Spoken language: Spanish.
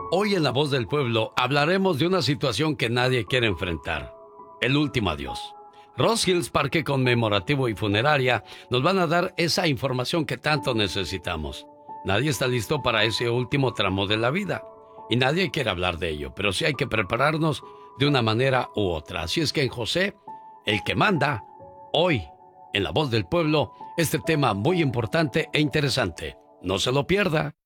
Hoy en La Voz del Pueblo hablaremos de una situación que nadie quiere enfrentar. El último adiós. Ross Hills Parque Conmemorativo y Funeraria nos van a dar esa información que tanto necesitamos. Nadie está listo para ese último tramo de la vida y nadie quiere hablar de ello, pero sí hay que prepararnos de una manera u otra. Así es que en José, el que manda, hoy en La Voz del Pueblo, este tema muy importante e interesante. No se lo pierda.